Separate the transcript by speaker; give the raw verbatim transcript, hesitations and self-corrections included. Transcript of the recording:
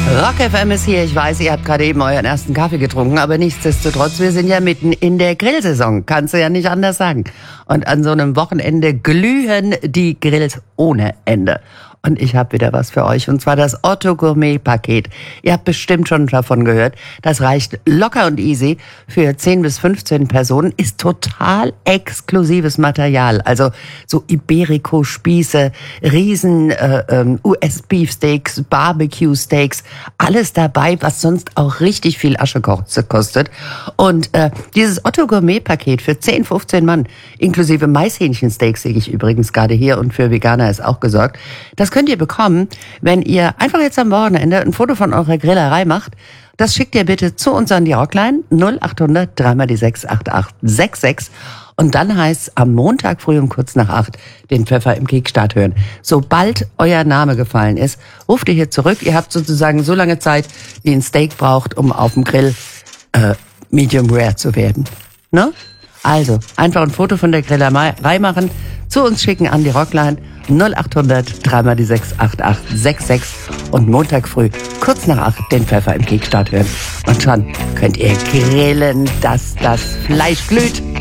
Speaker 1: Rock F M ist hier. Ich weiß, ihr habt gerade eben euren ersten Kaffee getrunken, aber nichtsdestotrotz, wir sind ja mitten in der Grillsaison. Kannst du ja nicht anders sagen. Und an so einem Wochenende glühen die Grills ohne Ende. Und ich habe wieder was für euch, und zwar das Otto Gourmet Paket. Ihr habt bestimmt schon davon gehört. Das reicht locker und easy für zehn bis fünfzehn Personen, ist total exklusives Material. Also so Iberico-Spieße, riesen äh, ähm, U S-Beefsteaks, Barbecue-Steaks, alles dabei, was sonst auch richtig viel Asche kostet. Und äh, dieses Otto Gourmet Paket für zehn, fünfzehn Mann, inklusive Maishähnchensteaks, sehe ich übrigens gerade hier, und für Veganer ist auch gesorgt. Das könnt ihr bekommen, wenn ihr einfach jetzt am Wochenende ein Foto von eurer Grillerei macht. Das schickt ihr bitte zu uns an die Rockline null acht hundert drei mal die sechs acht acht sechs sechs. Und dann heißt am Montag früh um kurz nach acht den Pfeffer im Kickstart hören. Sobald euer Name gefallen ist, ruft ihr hier zurück. Ihr habt sozusagen so lange Zeit, wie ein Steak braucht, um auf dem Grill äh, Medium Rare zu werden. Ne? Also, einfach ein Foto von der Grillerei machen, zu uns schicken an die Rockline null acht hundert drei mal die sechs acht acht sechs sechs und Montag früh kurz nach acht den Pfeffer im Kickstart hören. Und schon könnt ihr grillen, dass das Fleisch glüht.